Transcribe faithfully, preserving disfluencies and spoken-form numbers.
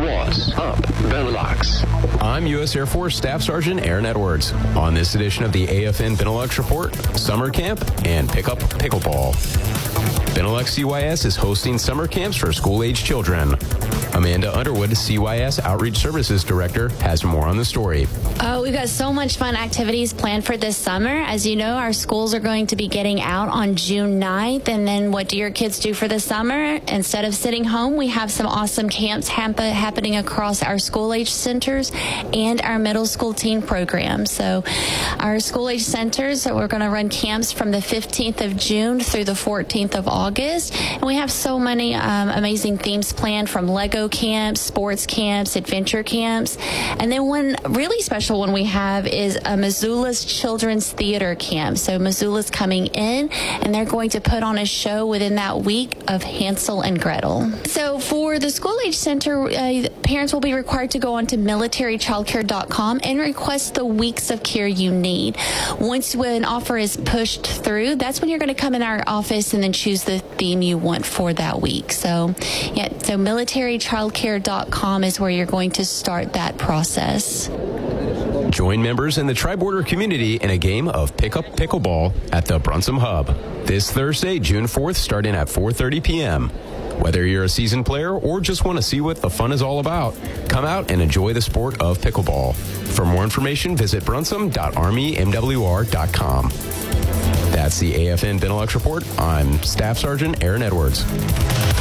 What's Up, Benelux? I'm U S Air Force Staff Sergeant Aaron Edwards. On this edition of the A F N Benelux Report, summer camp and pick up pickleball. Benelux C Y S is hosting summer camps for school-age children. Amanda Underwood, C Y S Outreach Services Director, has more on the story. Oh, we've got so much fun activities planned for this summer. As you know, our schools are going to be getting out on June ninth. And then what do your kids do for the summer? Instead of sitting home, we have some awesome camps hap- happening across our school-age centers and our middle school teen program. So our school-age centers, we're going to run camps from the fifteenth of June through the fourteenth of August. And we have so many um, amazing themes planned, from Lego camps, sports camps, adventure camps. And then one really special one we have is a Missoula's Children's Theater Camp. So Missoula's coming in, and they're going to put on a show within that week of Hansel and Gretel. So for the School Age Center, uh, parents will be required to go on to military childcare dot com and request the weeks of care you need. Once an offer is pushed through, that's when you're going to come in our office and then choose the theme you want for that week. So, yeah, so military childcare dot com is where you're going to start that process. Join members in the Tri-Border community in a game of Pick-Up Pickleball at the Brunsum Hub this Thursday, June fourth, starting at four thirty p.m. Whether you're a seasoned player or just want to see what the fun is all about, come out and enjoy the sport of pickleball. For more information, visit brunsum dot army m w r dot com. That's the A F N Benelux Report. I'm Staff Sergeant Aaron Edwards.